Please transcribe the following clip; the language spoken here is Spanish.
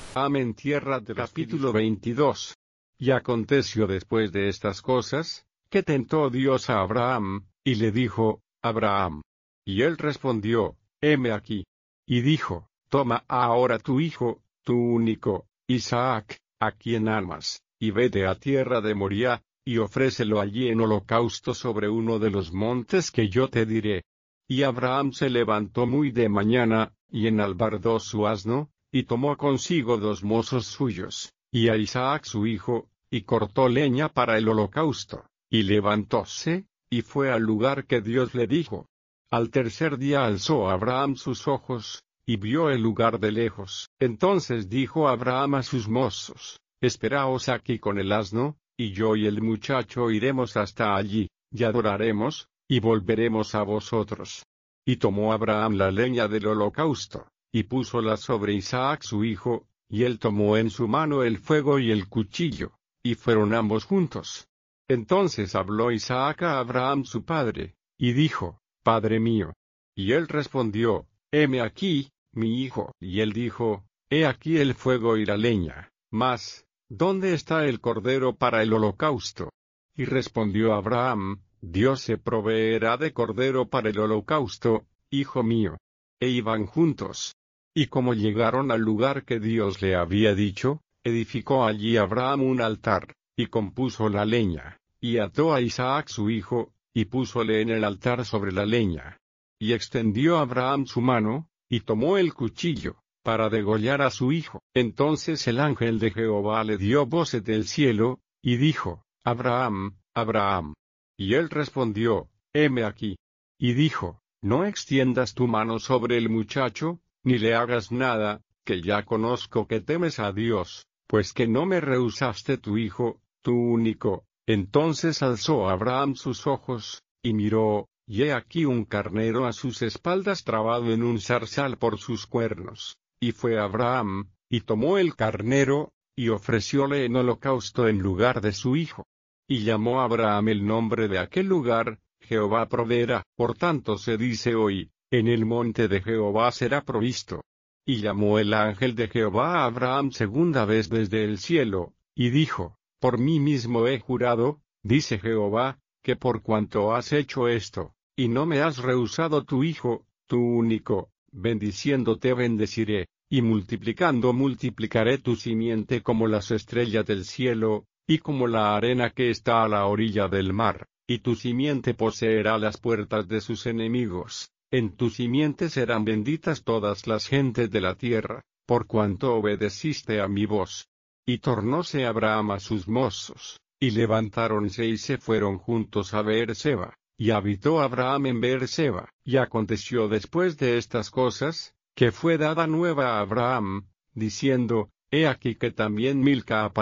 Amén. Tierra del capítulo 22. Y aconteció después de estas cosas, que tentó Dios a Abraham, y le dijo, Abraham. Y él respondió, heme aquí. Y dijo, toma ahora tu hijo, tu único, Isaac, a quien amas, y vete a tierra de Moriah, y ofrécelo allí en holocausto sobre uno de los montes que yo te diré. Y Abraham se levantó muy de mañana, y enalbardó su asno, y tomó consigo 2 mozos suyos, y a Isaac su hijo, y cortó leña para el holocausto, y levantóse, y fue al lugar que Dios le dijo. Al tercer día alzó Abraham sus ojos, y vio el lugar de lejos. Entonces dijo Abraham a sus mozos, esperaos aquí con el asno, y yo y el muchacho iremos hasta allí, y adoraremos, y volveremos a vosotros. Y tomó Abraham la leña del holocausto, y púsola sobre Isaac su hijo, y él tomó en su mano el fuego y el cuchillo, y fueron ambos juntos. Entonces habló Isaac a Abraham su padre, y dijo, Padre mío. Y él respondió, heme aquí, mi hijo. Y él dijo, he aquí el fuego y la leña, mas, ¿dónde está el cordero para el holocausto? Y respondió Abraham, Dios se proveerá de cordero para el holocausto, hijo mío. E iban juntos. Y como llegaron al lugar que Dios le había dicho, edificó allí Abraham un altar, y compuso la leña, y ató a Isaac su hijo, y púsole en el altar sobre la leña. Y extendió Abraham su mano, y tomó el cuchillo, para degollar a su hijo. Entonces el ángel de Jehová le dio voces del cielo, y dijo, Abraham, Abraham. Y él respondió, heme aquí. Y dijo, no extiendas tu mano sobre el muchacho, ni le hagas nada, que ya conozco que temes a Dios, pues que no me rehusaste tu hijo, tu único. Entonces alzó Abraham sus ojos, y miró, y he aquí un carnero a sus espaldas trabado en un zarzal por sus cuernos. Y fue Abraham, y tomó el carnero, y ofrecióle en holocausto en lugar de su hijo. Y llamó Abraham el nombre de aquel lugar, Jehová proveerá. Por tanto se dice hoy, en el monte de Jehová será provisto. Y llamó el ángel de Jehová a Abraham segunda vez desde el cielo, y dijo, por mí mismo he jurado, dice Jehová, que por cuanto has hecho esto, y no me has rehusado tu hijo, tu único, bendiciéndote bendeciré, y multiplicando multiplicaré tu simiente como las estrellas del cielo, y como la arena que está a la orilla del mar, y tu simiente poseerá las puertas de sus enemigos. En tu simiente serán benditas todas las gentes de la tierra, por cuanto obedeciste a mi voz. Y tornóse Abraham a sus mozos, y levantáronse y se fueron juntos a Beerseba, y habitó Abraham en Beerseba. Y aconteció después de estas cosas, que fue dada nueva a Abraham, diciendo, he aquí que también Milca